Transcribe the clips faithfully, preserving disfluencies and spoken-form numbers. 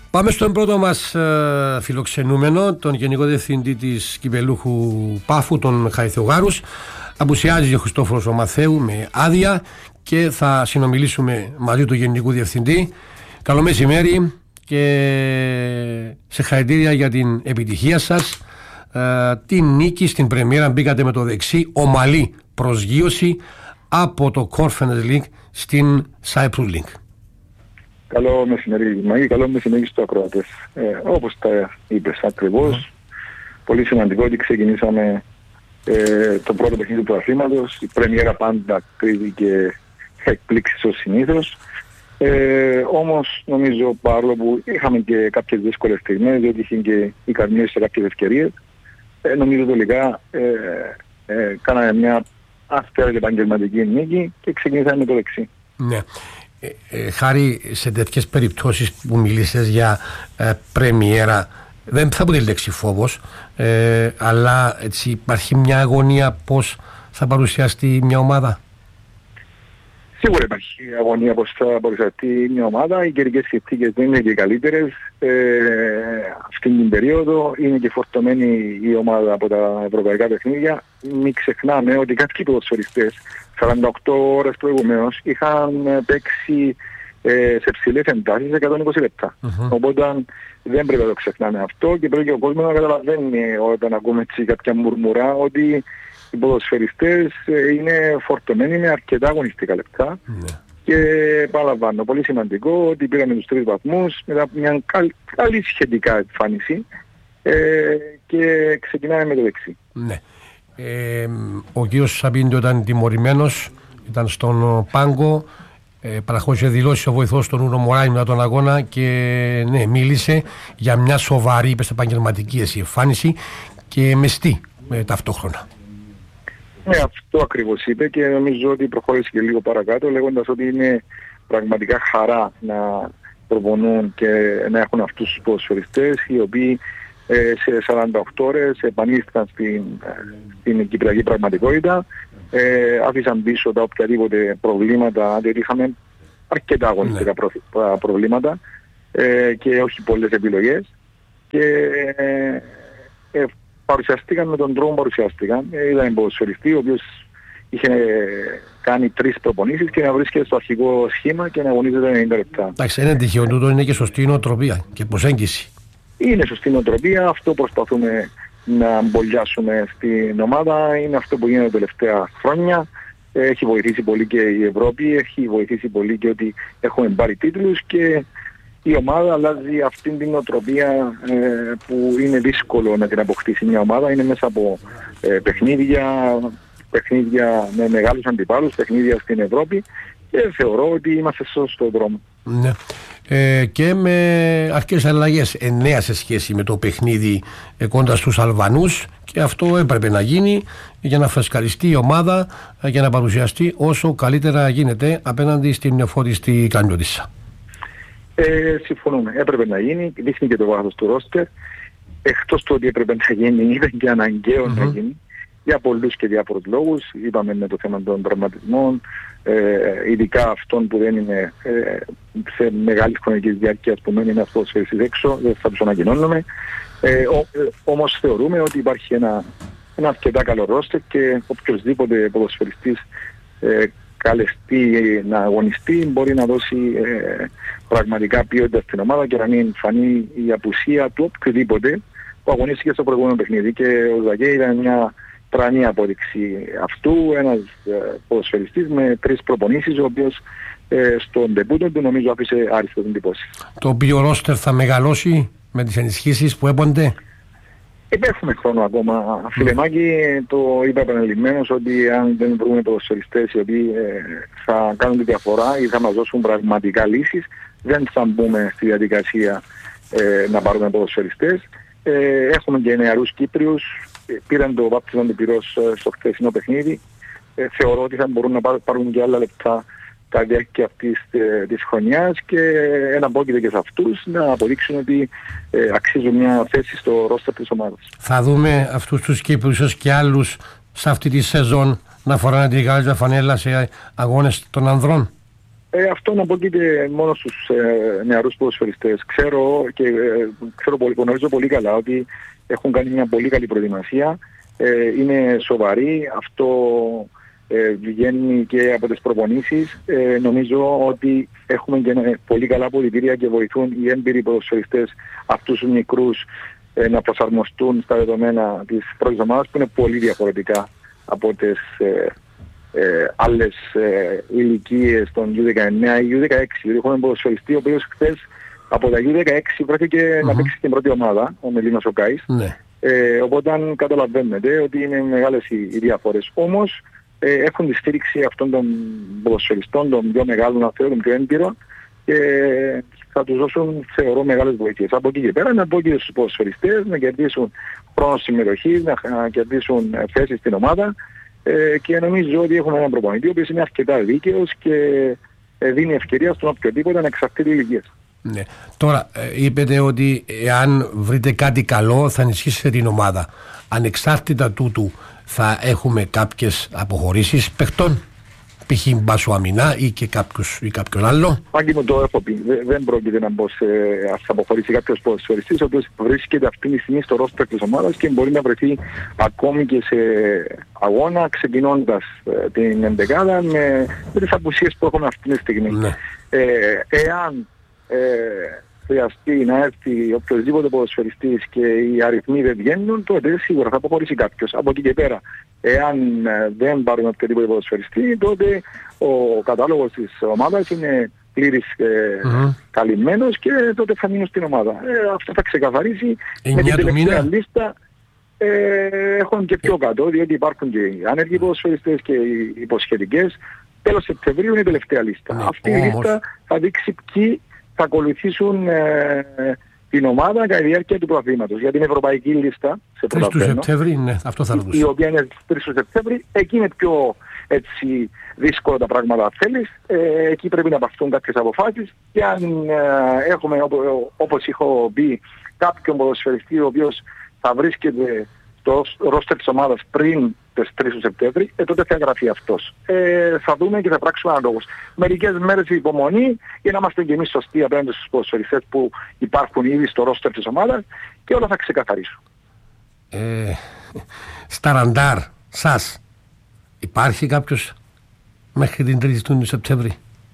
Πάμε στον πρώτο μας ε, φιλοξενούμενο, τον Γενικό Διευθυντή της Κυπελούχου Πάφου, τον Χαριθιογάρους. Απουσιάζει ο Χριστόφορος ο Μαθαίου με άδεια και θα συνομιλήσουμε μαζί του Γενικού Διευθυντή. Καλό μεσημέρι και σε χαρητήρια για την επιτυχία σας. Ε, την νίκη στην πρεμιέρα, μπήκατε με το δεξί, ομαλή προσγείωση από το Conference League στην Cyprus League. Καλό μεσημέρι, Μαγί, καλό μεσημέρι στους ακροατές. Ε, όπως τα είπες ακριβώς, mm. πολύ σημαντικό ότι ξεκινήσαμε ε, το πρώτο παιχνίδι του αθλήματος. Η πρεμιέρα πάντα κρύβει και εκπλήξεις ως συνήθως. Ε, όμως νομίζω, παρόλο που είχαμε και κάποιες δύσκολες στιγμές, διότι είχε και οι καρμίες σε κάποιες ευκαιρίες, ε, νομίζω τελικά ε, ε, κάναμε μια αυστηρή επαγγελματική νίκη και ξεκινήσαμε με το δεξί. Ναι. Ε, ε, χάρη σε τέτοιες περιπτώσεις που μιλήσες για ε, πρεμιέρα, δεν θα πω τη λέξη φόβος, ε, αλλά έτσι υπάρχει μια αγωνία πώς θα παρουσιαστεί μια ομάδα. Σίγουρα υπάρχει αγωνία πώς θα παρουσιαστεί μια ομάδα. Οι καιρικές συνθήκες δεν είναι και καλύτερες. Ε, αυτή την περίοδο είναι και φορτωμένη η ομάδα από τα ευρωπαϊκά παιχνίδια. Μην ξεχνάμε ότι κάποιοι ποδοσφαιριστές σαράντα οκτώ ώρες προηγουμένως είχαν παίξει ε, σε ψηλές εντάσεις εκατόν είκοσι λεπτά. Uh-huh. Οπότε δεν πρέπει να το ξεχνάμε αυτό και πρέπει και ο κόσμος να καταλαβαίνει όταν ακούμε έτσι κάποια μουρμουρά ότι οι ποδοσφαιριστές είναι φορτωμένοι με αρκετά αγωνιστικά λεπτά. Yeah. Και παραλαμβάνω, πολύ σημαντικό ότι πήραμε τους τρεις βαθμούς μετά από μια καλ, καλή σχετικά εμφάνιση ε, και ξεκινάμε με το δεξί. Yeah. Ε, ο κ. Σαμπίντο ήταν τιμωρημένος, ήταν στον πάγκο, ε, παραχώρησε δηλώσεις ο βοηθός του Νούνο Μωράη μετά τον αγώνα και ναι, μίλησε για μια σοβαρή επαγγελματική εμφάνιση και μεστή ε, ταυτόχρονα. Ναι, αυτό ακριβώς είπε και νομίζω ότι προχώρησε και λίγο παρακάτω λέγοντας ότι είναι πραγματικά χαρά να προπονούν και να έχουν αυτούς τους ποδοσφαιριστές οι οποίοι ε, σε σαράντα οκτώ ώρες επανήλθαν στην, στην κυπριακή πραγματικότητα, ε, άφησαν πίσω τα οποιαδήποτε προβλήματα, διότι είχαμε αρκετά αγωνιστικά προ, προβλήματα ε, και όχι πολλές επιλογές και ε, ε, παρουσιαστήκαν με τον τρόπο που παρουσιαστήκαν. Ήταν ένα ποδοσφαιριστή ο οποίος είχε κάνει τρεις προπονήσεις και να βρίσκεται στο αρχικό σχήμα και να αγωνίζεται ενενήντα λεπτά. Εντάξει, είναι τυχαίο τούτο, είναι και σωστή νοοτροπία και προσέγγιση. Είναι σωστή νοοτροπία, αυτό προσπαθούμε να μπολιάσουμε στην ομάδα, είναι αυτό που γίνεται τα τελευταία χρόνια. Έχει βοηθήσει πολύ και η Ευρώπη, έχει βοηθήσει πολύ και ότι έχουμε πάρει τίτλους και η ομάδα αλλάζει αυτήν την νοοτροπία ε, που είναι δύσκολο να την αποκτήσει μια ομάδα. Είναι μέσα από ε, παιχνίδια, παιχνίδια με μεγάλους αντιπάλους, παιχνίδια στην Ευρώπη και θεωρώ ότι είμαστε στο σωστό δρόμο. Ναι. Ε, και με αρκετές αλλαγές, εννέα σε σχέση με το παιχνίδι ε, κοντά στους Αλβανούς και αυτό έπρεπε να γίνει για να φρεσκαριστεί η ομάδα ε, και να παρουσιαστεί όσο καλύτερα γίνεται απέναντι στην νεφώτιστη Κανιώτισσα. Ε, συμφωνούμε. Έπρεπε να γίνει, δείχνει και το βάθος του ρόστερ. Εκτός του ότι έπρεπε να γίνει, ήταν και αναγκαίο mm-hmm. να γίνει για πολλούς και διάφορους λόγους. Είπαμε με το θέμα των τραυματισμών, ε, ειδικά αυτών που δεν είναι ε, σε μεγάλη χρονική διάρκεια που μένει ένα αυτός έξω, δεν θα τους ανακοινώνουμε. Ε, ο, ε, όμως θεωρούμε ότι υπάρχει ένα, ένα αρκετά καλό ρόστερ και οποιοσδήποτε ποδοσφαιριστής ε, καλεστεί να αγωνιστεί μπορεί να δώσει ε, πραγματικά ποιότητα στην ομάδα και να μην φανεί η απουσία του οποιοδήποτε που αγωνίστηκε στο προηγούμενο παιχνίδι. Και ο Ζακέ ήταν μια τρανή απόδειξη αυτού, ένας ε, ποδοσφαιριστής με τρεις προπονήσεις ο οποίος ε, στον ντεμπούτο του νομίζω άφησε άριστες εντυπώσεις. Το οποίο ρόστερ θα μεγαλώσει με τις ενισχύσεις που έπονται. Έχουμε χρόνο ακόμα, φίλε Μάκη, το είπα επαναλημμένως ότι αν δεν βρούμε ποδοσφαιριστές οι οποίοι ε, θα κάνουν τη διαφορά ή θα μας δώσουν πραγματικά λύσεις, δεν θα μπούμε στη διαδικασία ε, να πάρουμε ποδοσφαιριστές. Ε, έχουμε και νεαρούς Κύπριους, ε, πήραν το βάπτισμα του πυρός ε, στο χθεσινό παιχνίδι. Ε, θεωρώ ότι θα μπορούν να πάρουν και άλλα λεπτά κατά τη διάρκεια αυτής ε, της χρονιάς και εναπόκειται και σε αυτούς να αποδείξουν ότι ε, αξίζουν μια θέση στο ρόστερ της ομάδας. Θα δούμε αυτούς τους Κύπρους και άλλους σε αυτή τη σεζόν να φοράνε την γάλα φανέλα σε αγώνες των ανδρών. Ε, αυτό να αποκείται μόνο στους ε, νεαρούς ποδοσφαιριστές. Ξέρω και ε, ξέρω πολύ, γνωρίζω πολύ καλά ότι έχουν κάνει μια πολύ καλή προετοιμασία. Ε, είναι σοβαροί. Αυτό ε, βγαίνει και από τις προπονήσεις. Ε, νομίζω ότι έχουμε και πολύ καλά αποδυτήρια και βοηθούν οι έμπειροι ποδοσφαιριστές αυτούς τους μικρούς ε, να προσαρμοστούν στα δεδομένα της πρώτης ομάδας, που είναι πολύ διαφορετικά από τις ε, ε, άλλες ε, ηλικίες των γιου δεκαεννιά ή γιου δεκαέξι. Δηλαδή έχουμε ποδοσφαιριστή ο οποίος χθες από τα γιου δεκαέξι βρέθηκε mm-hmm. να παίξει στην πρώτη ομάδα, ο Μελίνος ο Κάης. Mm-hmm. Ε, οπότε καταλαβαίνετε ότι είναι μεγάλες οι, οι διαφορές. Όμως ε, έχουν τη στήριξη αυτών των ποδοσφαιριστών, των πιο μεγάλων αυτών, των πιο έμπειρων, και θα τους δώσουν, θεωρώ, μεγάλες βοήθειες. Από εκεί και πέρα να πω και στους ποδοσφαιριστές να κερδίσουν χρόνο συμμετοχής, να, να κερδίσουν θέσεις στην ομάδα, ε, και νομίζω ότι έχουμε έναν προπονητή ο οποίος είναι αρκετά δίκαιος και ε, δίνει ευκαιρία στον οποιοδήποτε ανεξαρτήτως ηλικίας. Ναι. Τώρα ε, είπετε ότι εάν βρείτε κάτι καλό θα ενισχύσετε την ομάδα. Ανεξάρτητα τούτου θα έχουμε κάποιες αποχωρήσεις παιχτών, π.χ. Μπάσου Αμινά ή και κάποιους, ή κάποιον άλλο. Πάγγι μου, το έχω πει. Δεν πρόκειται να μπω σε, ας αποχωρήσει κάποιος ποδοσφαιριστής ο οποίος βρίσκεται αυτή τη στιγμή στο ρόστερ της ομάδας και μπορεί να βρεθεί ακόμη και σε αγώνα, ξεκινώντας ε, την ενδεκάδα με, με τις απουσίες που έχουμε αυτή τη στιγμή. Ναι. Ε, εάν ε, χρειαστεί να έρθει οποιοδήποτε ποδοσφαιριστής και οι αριθμοί δεν βγαίνουν, τότε σίγουρα θα αποχωρήσει κάποιος. Από εκεί και πέρα, εάν ε, δεν πάρουν οποιοδήποτε ποδοσφαιριστή, τότε ο κατάλογος της ομάδας είναι πλήρης ε, mm-hmm. καλυμμένος και τότε θα μείνουν στην ομάδα. Ε, αυτό θα ξεκαθαρίσει με την τελευταία λίστα. Ε, έχουν και πιο κάτω, διότι υπάρχουν και οι άνεργοι ποδοσφαιριστές και οι υποσχετικές. Τέλος Σεπτεμβρίου είναι η τελευταία λίστα. Ναι, αυτή η λίστα θα δείξει ποιοι θα ακολουθήσουν ε, την ομάδα κατά τη διάρκεια του πρωταθλήματος. Για την ευρωπαϊκή λίστα, σε τρεις του Σεπτέμβρη, ναι, αυτό θα ρωτήσω. Η οποία είναι τρεις του Σεπτέμβρη, εκεί είναι πιο έτσι, δύσκολα τα πράγματα, αν θέλεις. Ε, εκεί πρέπει να πάρθουν κάποιες αποφάσεις και αν ε, έχουμε, ό, όπως έχω πει, κάποιον ποδοσφαιριστή ο οποίος θα βρίσκεται στο ρόστερ της ομάδας πριν τις τρεις του Σεπτέμβρη, ε, τότε θα εγγραφεί αυτός. Ε, θα δούμε και θα πράξουμε αναλόγως. Μερικές μέρες υπομονή για να είμαστε και εμείς σωστοί απέναντι στους ποδοσφαιριστές που υπάρχουν ήδη στο ρόστερ της ομάδας και όλα θα ξεκαθαρίσουν. Ε, στα ραντάρ σας υπάρχει κάποιος μέχρι την τρίτη του Σεπτέμβρη?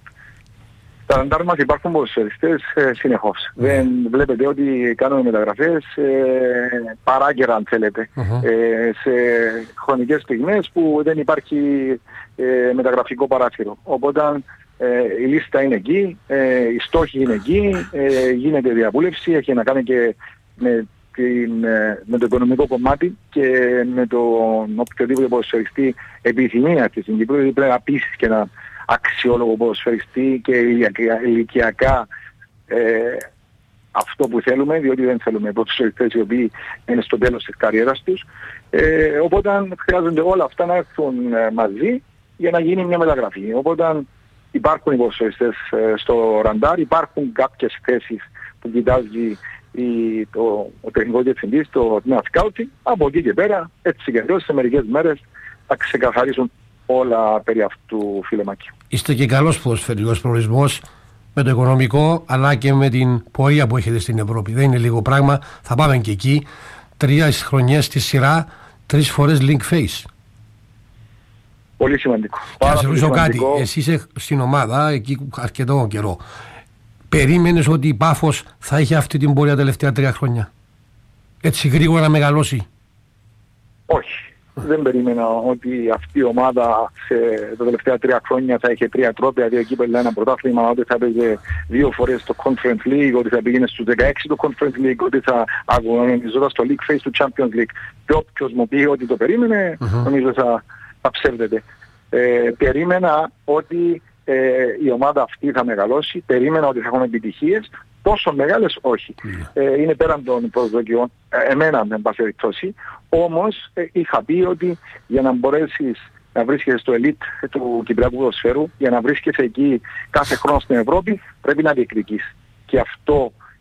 Στα ραντάρ μας υπάρχουν ποδοσφαιριστές ε, συνεχώς. Mm. Δεν βλέπετε ότι κάνουμε μεταγραφές ε, παράκαιρα, αν θέλετε, mm-hmm. ε, σε χρονικές στιγμές που δεν υπάρχει ε, μεταγραφικό παράθυρο. Οπότε ε, η λίστα είναι εκεί, ε, οι στόχοι είναι εκεί, ε, γίνεται διαβούλευση, έχει να κάνει και με, την, με το οικονομικό κομμάτι και με τον οποιοδήποτε ποδοσφαιριστή επιθυμία της στην Κύπρο, δηλαδή πρέπει να πείσεις και να αξιόλογο ποδοσφαιριστή και ηλικιακά ε, αυτό που θέλουμε, διότι δεν θέλουμε ποδοσφαιριστές οι οποίοι είναι στο τέλος της καριέρας τους. Ε, οπότε χρειάζονται όλα αυτά να έρθουν ε, μαζί για να γίνει μια μεταγραφή. Οπότε υπάρχουν οι ποδοσφαιριστές ε, στο ραντάρ, υπάρχουν κάποιες θέσεις που κοιτάζει η, το, ο τεχνικός διευθυντής, το τμήμα σκάουτι. Από εκεί και πέρα, έτσι και αλλιώς σε μερικές μέρες θα ξεκαθαρίσουν όλα περί αυτού, φίλε Μάκη. Είστε και καλός ποδοσφαιρικός προορισμός με το οικονομικό αλλά και με την πορεία που έχετε στην Ευρώπη. Δεν είναι λίγο πράγμα, θα πάμε και εκεί. Τρία χρονιές στη σειρά, τρεις φορές link face. Πολύ σημαντικό. Και να σε ρωτήσω κάτι, εσύ είσαι στην ομάδα εκεί αρκετό καιρό. Περίμενες ότι η Πάφος θα είχε αυτή την πορεία τα τελευταία τρία χρόνια? Έτσι γρήγορα να μεγαλώσει? Όχι. Δεν περίμενα ότι αυτή η ομάδα σε τα τελευταία τρία χρόνια θα είχε τρία τρόπια, δύο κύπελλα, ένα πρωτάθλημα, ότι θα παίζει δύο φορές το Conference League, ότι θα πήγαινε στους δεκαέξι το Conference League, ότι θα αγωνιζόταν στο League Phase του Champions League. Και όποιος μου πει ότι το περίμενε, uh-huh. νομίζω θα, θα ψεύδεται. Ε, περίμενα ότι ε, η ομάδα αυτή θα μεγαλώσει, περίμενα ότι θα έχουν επιτυχίες. Πόσο μεγάλες, όχι. Yeah. Ε, είναι πέραν των προσδοκιών, ε, εμένα με πάση περιπτώσει. Όμως ε, είχα πει ότι για να μπορέσεις να βρίσκεσαι στο elite του κυπριακού ποδοσφαίρου, για να βρίσκεσαι εκεί κάθε χρόνο στην Ευρώπη, πρέπει να διεκδικείς. Και αυτό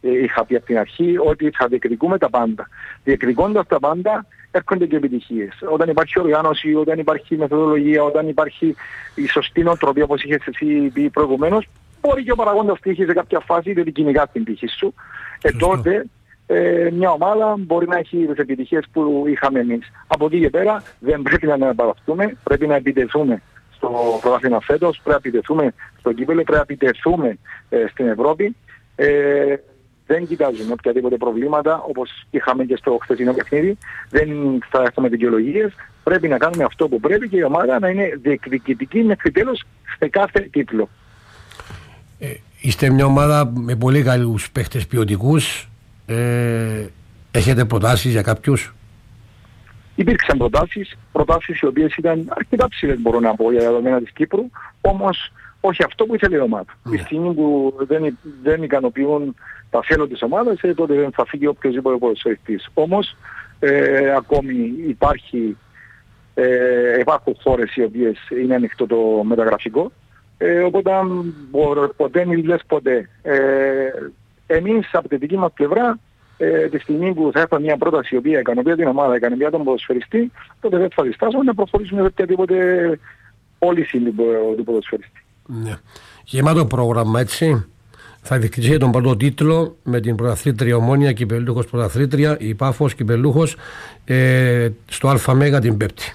είχα πει από την αρχή ότι θα διεκδικούμε τα πάντα. Διεκδικώντας τα πάντα έρχονται και επιτυχίες. Όταν υπάρχει οργάνωση, όταν υπάρχει μεθοδολογία, όταν υπάρχει η σωστή νοοτροπία όπως είχες εσύ πει προηγουμένως, μπορεί και ο παραγόντας τύχη σε κάποια φάση διότι κυνηγάς την τύχη σου. Ε, τότε ε, μια ομάδα μπορεί να έχει τις επιτυχίες που είχαμε εμείς. Από εκεί και πέρα δεν πρέπει να αναπαραχθούμε, πρέπει να επιτεθούμε στο πρωτάθλημα φέτος, πρέπει να επιτεθούμε στο κύπελλο, πρέπει να επιτεθούμε ε, στην Ευρώπη. Ε, δεν κοιτάζουμε οποιαδήποτε προβλήματα όπως είχαμε και στο χθεσινό παιχνίδι, δεν θα έχουμε δικαιολογίες, πρέπει να κάνουμε αυτό που πρέπει και η ομάδα να είναι διεκδικητική μέχρι τέλος σε κάθε τίτλο. Ε, είστε μια ομάδα με πολύ καλούς παίχτες ποιοτικούς, ε, έχετε προτάσεις για κάποιους? Υπήρξαν προτάσεις, προτάσεις οι οποίες ήταν αρκετά ψηλές μπορώ να πω για τα δεδομένα της Κύπρου, όμως όχι αυτό που ήθελε η ομάδα. Yeah. Τη στιγμή που δεν, δεν ικανοποιούν τα θέλω της ομάδας, ε, τότε δεν θα φύγει οποιοσδήποτε ποδοσφαιριστής. Όμως ε, ακόμη υπάρχει, ε, υπάρχουν χώρες οι οποίες είναι ανοιχτό το μεταγραφικό, ε, οπότε ποτέ μην λες ποτέ. Ε, εμείς από τη δική μας πλευρά, ε, τη στιγμή που θα έχουμε μια πρόταση η οποία ικανοποιεί την ομάδα, ικανοποιεί τον ποδοσφαιριστή, τότε δεν θα διστάσουμε να προχωρήσουμε σε οποιαδήποτε πώληση του ποδοσφαιριστή. Ναι. Γεμάτο πρόγραμμα, έτσι. Θα διεκδικήσει τον πρώτο τίτλο με την πρωταθλήτρια Ομόνοια, κυπελλούχος πρωταθλήτρια, η Πάφος κυπελλούχος, ε, στο ΑΜΕΓΑ την Πέμπτη.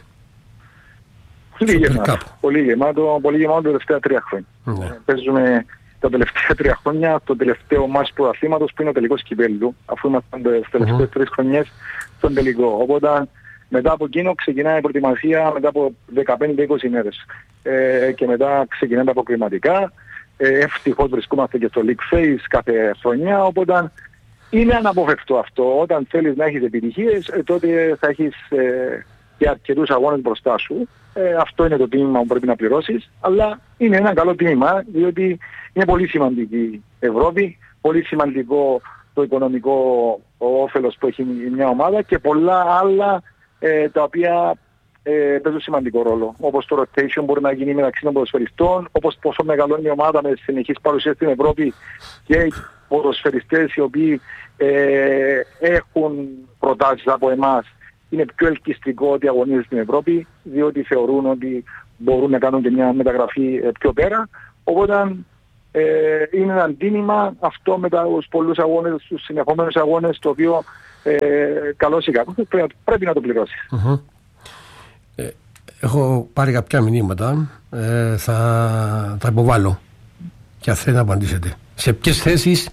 Πολύ γεμάτο, πολύ γεμάτο, πολύ γεμάτο τα τελευταία τρία χρόνια. Ναι. Ε, παίζουμε τα τελευταία τρία χρόνια το τελευταίο μάτς πρωταθλήματος που είναι ο τελικός κυπέλλου, αφού ήμασταν τις τελευταίες mm-hmm. τρεις χρονιές στον τελικό. Οπότε μετά από εκείνο ξεκινάει η προετοιμασία μετά από δεκαπέντε με είκοσι μέρες. Ε, και μετά ξεκινάει τα αποκριματικά. Ε, ευτυχώς βρισκόμαστε και στο League Phase κάθε χρονιά, οπότε είναι αναπόφευκτο αυτό. Όταν θέλεις να έχεις επιτυχίες, ε, τότε θα έχεις ε, και αρκετούς αγώνες μπροστά σου. Ε, αυτό είναι το τίμημα που πρέπει να πληρώσεις, αλλά είναι ένα καλό τίμημα, διότι είναι πολύ σημαντική η Ευρώπη, πολύ σημαντικό το οικονομικό όφελος που έχει μια ομάδα και πολλά άλλα ε, τα οποία ε, παίζουν σημαντικό ρόλο. Όπως το rotation μπορεί να γίνει μεταξύ των ποδοσφαιριστών, όπως πόσο μεγαλώνει η ομάδα με συνεχής παρουσία στην Ευρώπη και οι ποδοσφαιριστές οι οποίοι ε, έχουν προτάσεις από εμάς. Είναι πιο ελκυστικό ότι αγωνίζουν στην Ευρώπη, διότι θεωρούν ότι μπορούν να κάνουν και μια μεταγραφή ε, πιο πέρα. Οπότε ε, είναι ένα τίμημα αυτό με τους πολλούς αγώνες, τους συνεχόμενους αγώνες, το οποίο ε, καλώς ή κακώς πρέπει, πρέπει να το πληρώσει. Mm-hmm. Ε, έχω πάρει κάποια μηνύματα, ε, θα, θα υποβάλω και αν θέλετε να απαντήσετε. Σε ποιες θέσεις,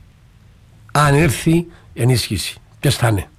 αν έρθει ενίσχυση, ποιες θα είναι?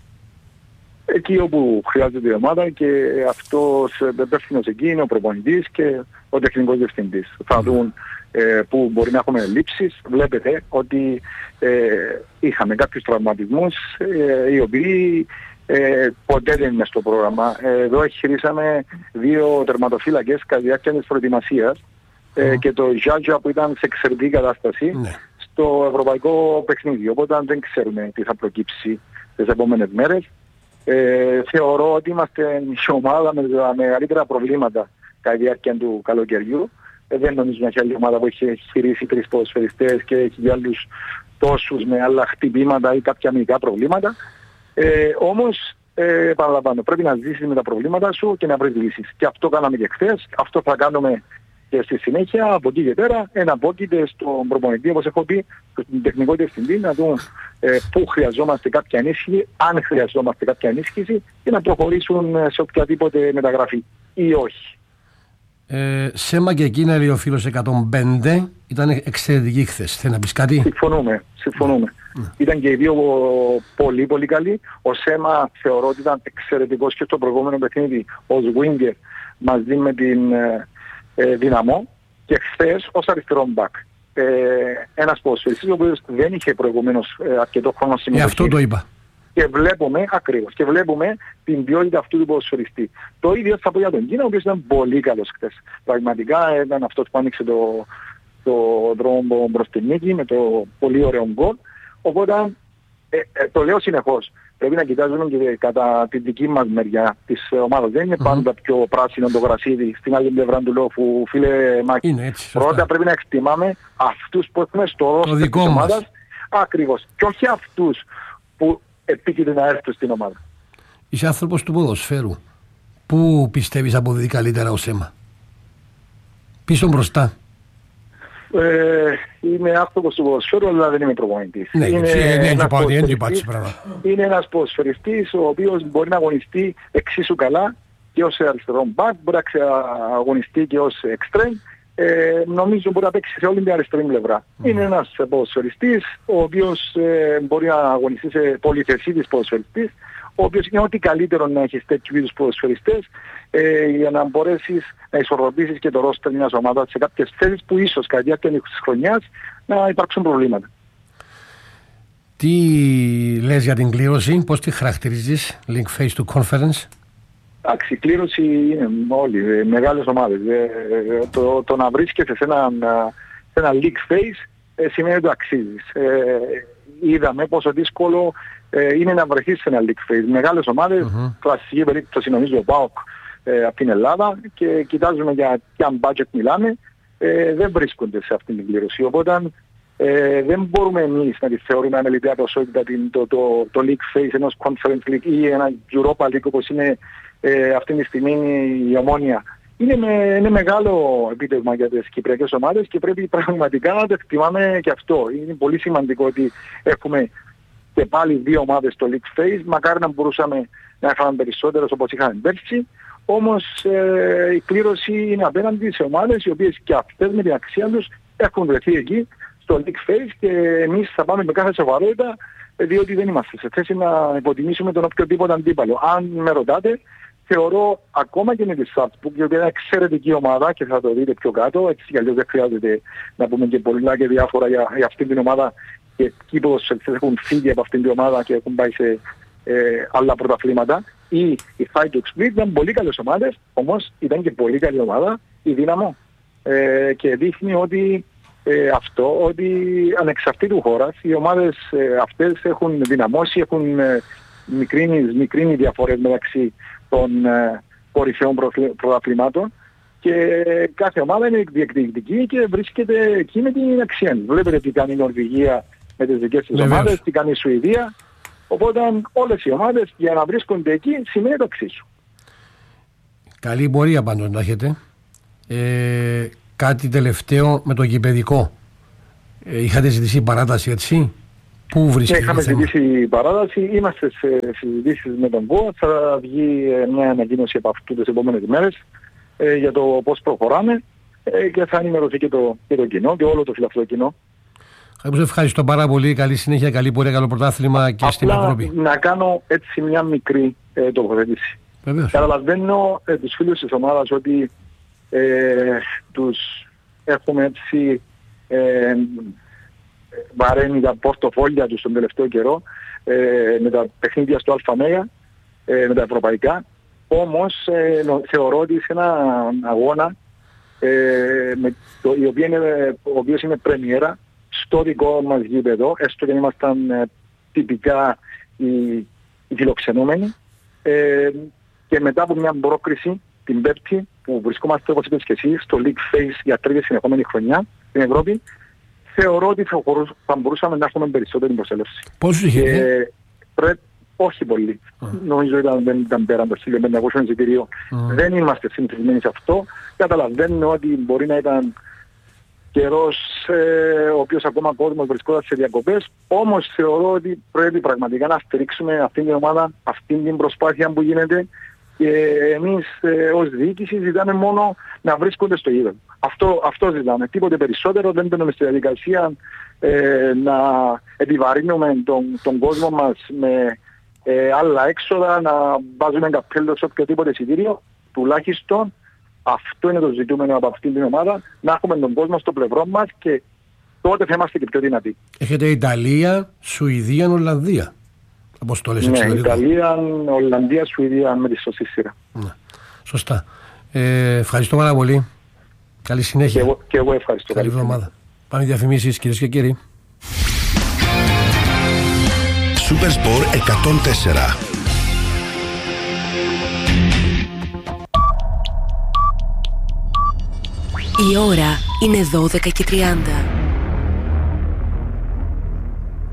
Εκεί όπου χρειάζεται η ομάδα και αυτός υπεύθυνος εκεί είναι ο προπονητής και ο τεχνικός διευθυντής. Θα δουν ε, που μπορεί να έχουμε λήψεις. Βλέπετε ότι ε, είχαμε κάποιους τραυματισμούς ε, οι οποίοι ε, ποτέ δεν είναι στο πρόγραμμα. Ε, εδώ εγχειρήσαμε δύο τερματοφύλακες κατά τη διάρκεια της προετοιμασίας ε, mm. και το Γιάτζα που ήταν σε εξαιρετική κατάσταση mm. στο ευρωπαϊκό παιχνίδι. Οπότε δεν ξέρουμε τι θα προκύψει τις επόμενες μέρες. Ε, θεωρώ ότι είμαστε η ομάδα με τα μεγαλύτερα προβλήματα κατά τη διάρκεια του καλοκαιριού. Ε, δεν νομίζω να έχει άλλη ομάδα που έχει χειρίσει τρεις ποδοσφαιριστές και έχει για άλλους τόσους με άλλα χτυπήματα ή κάποια αμυντικά προβλήματα. Ε, όμως, ε, επαναλαμβάνω, πρέπει να ζήσεις με τα προβλήματα σου και να βρεις λύσεις. Και αυτό κάναμε και χθες, αυτό θα κάνουμε και στη συνέχεια. Από εκεί και πέρα, εναπόκειται στον προπονητή, όπως έχω πει, στον τεχνικό διευθυντή, να δουν ε, πού χρειαζόμαστε κάποια ενίσχυση, αν χρειαζόμαστε κάποια ενίσχυση και να προχωρήσουν σε οποιαδήποτε μεταγραφή ή όχι. Ε, Σέμα και εκείνα λέει ο φίλος εκατόν πέντε, ήταν εξαιρετική χθες. Θέλει να πεις κάτι? Συμφωνούμε, συμφωνούμε. Mm. Ήταν και οι δύο πολύ πολύ καλοί. Ο Σέμα θεωρώ ότι ήταν εξαιρετικός και στο προηγούμενο παιχνίδι ως winger μαζί με την ε, ε, Δυναμό και χθες ως αριστερό μπακ. Ε, ένας ποδοσφαιριστής ο οποίος δεν είχε προηγουμένως ε, αρκετό χρόνο συμμετοχή. Ε, αυτό το είπα. Και βλέπουμε, ακριβώς, και βλέπουμε την ποιότητα αυτού του ποδοσφαιριστή. Το ίδιο θα πω για τον Κίνα, ο οποίος ήταν πολύ καλός χθες. Πραγματικά ήταν αυτός που άνοιξε το, το δρόμο προς την νίκη με το πολύ ωραίο γκολ. Οπότε ε, ε, το λέω συνεχώς. Πρέπει να κοιτάζουμε και κατά τη δική μας μεριά της ομάδας. Δεν είναι πάντα mm-hmm. πιο πράσινο το γρασίδι στην άλλη πλευρά του λόφου, φίλε Μάκη. Είναι έτσι, πρώτα πρέπει να εκτιμάμε αυτούς που έχουμε στο ρόστερ της ομάδας. Ακριβώς. Και όχι αυτούς που επίκειται να έρθουν στην ομάδα. Είσαι άνθρωπος του ποδοσφαίρου. Πού πιστεύεις αποδίδει καλύτερα ο Σέμα? Πίσω μπροστά? Ε, είμαι άνθρωπος του ποδοσφαίρου, αλλά δεν είμαι προπονητής. Ναι, είναι, ναι, ένας είναι ένας ποδοσφαιριστής ο οποίος μπορεί να αγωνιστεί εξίσου καλά και ως αριστερό μπακ, μπορεί να αγωνιστεί και ως εξτρέμ. Ε, νομίζω μπορεί να παίξει σε όλη την αριστερή πλευρά. Mm. Είναι ένας ποδοσφαιριστής ο οποίος ε, μπορεί να αγωνιστεί σε πολυθεσίτης ποδοσφαιριστής, ο οποίος είναι ό,τι καλύτερο να έχεις τέτοιου είδους ποδοσφαιριστές ε, για να μπορέσεις να ισορροπήσεις και το ρόστερ μιας ομάδας σε κάποιες θέσεις που ίσως κατά τη διάρκεια της χρονιάς να υπάρξουν προβλήματα. Τι λες για την κλήρωση, πώς τη χαρακτηρίζεις, Link Phase του Conference? Εντάξει, η κλήρωση είναι όλοι, ε, μεγάλες ομάδες. Ε, ε, το, το να βρίσκεσαι σε ένα, σε ένα league phase ε, σημαίνει ότι το αξίζεις. Ε, είδαμε πόσο δύσκολο ε, είναι να βρεθείς σε ένα league phase. Μεγάλες ομάδες, mm-hmm. κλασική περίπτωση νομίζω ο ΠΑΟΚ ε, από την Ελλάδα και κοιτάζουμε για ποια budget μιλάμε, ε, δεν βρίσκονται σε αυτήν την κλήρωση. Οπότε ε, δεν μπορούμε εμείς να τη θεωρούμε αμεληταία ποσότητα το, το, το league phase ενός conference league ή ένα Europa league όπως είναι Ε, αυτή τη στιγμή η Ομόνοια. Είναι, με, είναι μεγάλο επίτευγμα για τις κυπριακές ομάδες και πρέπει πραγματικά να το εκτιμάμε και αυτό. Είναι πολύ σημαντικό ότι έχουμε και πάλι δύο ομάδες στο League Phase. Μακάρι να μπορούσαμε να είχαμε περισσότερες όπως είχαμε πέρσι. Όμως ε, η κλήρωση είναι απέναντι σε ομάδες οι οποίες και αυτές με την αξία τους έχουν βρεθεί εκεί στο League Phase και εμείς θα πάμε με κάθε σοβαρότητα διότι δεν είμαστε σε θέση να υποτιμήσουμε τον οποιοδήποτε αντίπαλο. Αν με ρωτάτε, θεωρώ ακόμα και με τη Salzburg, γιατί είναι εξαιρετική ομάδα και θα το δείτε πιο κάτω, έτσι κι αλλιώς δεν χρειάζεται να πούμε και πολλά και διάφορα για, για αυτήν την ομάδα και εκεί πως έχουν φύγει από αυτήν την ομάδα και έχουν πάει σε ε, άλλα πρωταθλήματα. Ή η Hajduk Split ήταν πολύ καλές ομάδες, όμως ήταν και πολύ καλή ομάδα η Δύναμο ε, και δείχνει ότι ε, αυτό, ότι ανεξαρτήτου χώρας οι ομάδες ε, αυτές έχουν δυναμώσει, έχουν ε, μικρύνει, μικρύνει διαφορές μεταξύ των ε, κορυφαίων πρωταθλημάτων και κάθε ομάδα είναι διεκδικητική και βρίσκεται εκεί με την αξία. Βλέπετε τι κάνει η Νορβηγία με τις δικές της ομάδες, τι κάνει η Σουηδία. Οπότε όλες οι ομάδες για να βρίσκονται εκεί σημαίνει το εξίσου. Καλή πορεία πάντως να έχετε. Ε, κάτι τελευταίο με το γηπεδικό. Ε, είχατε ζητήσει παράταση, έτσι? Πού βρίσκεται? Είχαμε ζητήσει παράταση, είμαστε σε συζητήσεις με τον ΚΟ, θα βγει μια ανακοίνωση από αυτού τις επόμενες μέρες ε, για το πώς προχωράμε ε, και θα ενημερωθεί και το, και το κοινό και όλο το φιλαθλό κοινό. Σας ευχαριστώ πάρα πολύ, καλή συνέχεια, καλή πορεία, καλό πρωτάθλημα και στην Ευρώπη. Να κάνω έτσι μια μικρή ε, τοποθέτηση. Καταλαβαίνω ε, τους φίλους της ομάδας ότι ε, τους έχουμε έτσι ε, βαραίνει τα πορτοφόλια τους τον τελευταίο καιρό ε, με τα παιχνίδια στο ΑΜΕΓΑ, ε, με τα ευρωπαϊκά. Όμως ε, νο, θεωρώ ότι σε ένα αγώνα ε, με το, η οποία είναι, ο οποίος είναι πρεμιέρα στο δικό μας γήπεδο, έστω και αν ήμασταν ε, τυπικά οι, οι φιλοξενούμενοι ε, και μετά από μια πρόκριση την Πέμπτη που βρισκόμαστε όπως είπες και εσύ στο League Phase για τρίτη συνεχόμενη χρονιά στην Ευρώπη, θεωρώ ότι θα, θα μπορούσαμε να έχουμε περισσότερη προσέλευση. Πόσους είχετε? Ε, πρέ, όχι πολύ. Mm. Νομίζω ήταν, δεν ήταν πέραν το χίλια πεντακόσια εισιτήριο. Mm. Δεν είμαστε συνηθισμένοι σε αυτό. Καταλαβαίνω ότι μπορεί να ήταν καιρός ε, ο οποίος ακόμα κόσμος βρισκόταν σε διακοπές. Όμως θεωρώ ότι πρέπει πραγματικά να στηρίξουμε αυτήν την ομάδα, αυτήν την προσπάθεια που γίνεται. Και εμείς ε, ως διοίκηση ζητάμε μόνο να βρίσκονται στο γήπεδο. Αυτό, αυτό ζητάμε. Τίποτε περισσότερο. Δεν μπαίνουμε στη διαδικασία ε, να επιβαρύνουμε τον, τον κόσμο μας με ε, άλλα έξοδα, να βάζουμε καπέλο σε οποιοδήποτε εισιτήριο. Τουλάχιστον αυτό είναι το ζητούμενο από αυτήν την ομάδα, να έχουμε τον κόσμο στο πλευρό μας και τότε θα είμαστε και πιο δυνατοί. Έχετε Ιταλία, Σουηδία, Ολλανδία. Αποστόλες ναι, Ιταλία, Ολλανδία, Σουηδία με τη σωστή σειρά. Ναι. Σωστά. Ε, ευχαριστώ πάρα πολύ. Καλή συνέχεια. Και εγώ, και εγώ ευχαριστώ. Καλή εβδομάδα. Πάμε διαφημίσεις κυρίες και κύριοι. Supersport εκατόν τέσσερα. Η ώρα είναι δώδεκα και τριάντα.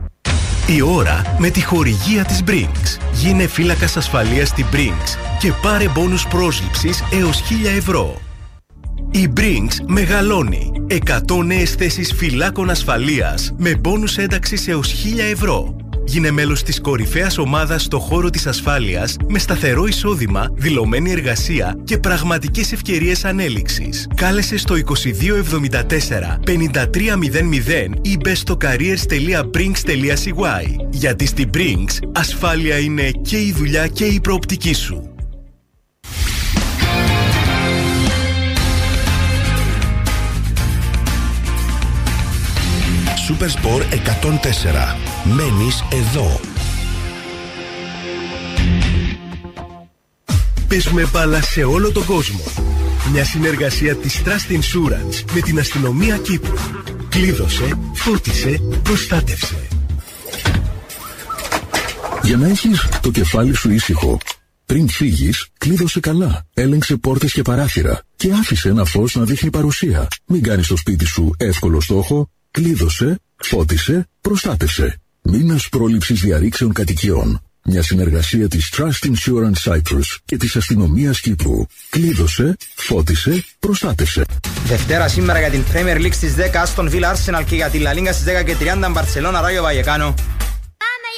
Η ώρα με τη χορηγία της Brinks. Γίνε φύλακας ασφαλείας στην Brinks και πάρε μπόνους πρόσληψης έως χίλια ευρώ. Η Brinks μεγαλώνει. εκατό νέες θέσεις φυλάκων ασφαλείας με μπόνους ένταξης έως χίλια ευρώ. Γίνε μέλος της κορυφαίας ομάδας στο χώρο της ασφάλειας με σταθερό εισόδημα, δηλωμένη εργασία και πραγματικές ευκαιρίες ανέλυξης. Κάλεσε στο είκοσι δύο εβδομήντα τέσσερα πενήντα τρία μηδέν μηδέν ή μπες στο careers τελεία brinks τελεία c y. Γιατί στην Brinks ασφάλεια είναι και η δουλειά και η προοπτική σου. Supersport εκατόν τέσσερα. Μένεις εδώ. Παίζουμε μπάλα σε όλο τον κόσμο. Μια συνεργασία της Trust Insurance με την αστυνομία Κύπρου. Κλείδωσε, φώτισε, προστάτευσε. Για να έχεις το κεφάλι σου ήσυχο, πριν φύγεις, κλείδωσε καλά. Έλεγξε πόρτες και παράθυρα και άφησε ένα φως να δείχνει παρουσία. Μην κάνεις το σπίτι σου εύκολο στόχο. Κλείδωσε, φώτισε, προστάτευσε. Μήνας πρόληψης διαρρήξεων κατοικιών. Μια συνεργασία της Trust Insurance Cyprus και της αστυνομίας Κύπρου. Κλείδωσε, φώτισε, προστάτευσε. Δευτέρα σήμερα για την Premier League στις δέκα Aston Villa Arsenal και για την La Liga στις δέκα και τριάντα Barcelona Rayo Vallecano.